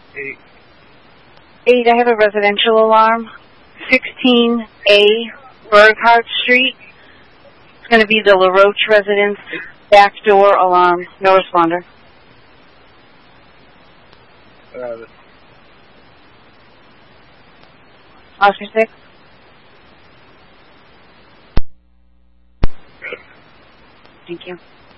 8. 8, I have a residential alarm. 16A, Burghardt Street. It's going to be the LaRoche residence. Back door alarm. No responder. Oscar 6. Thank you.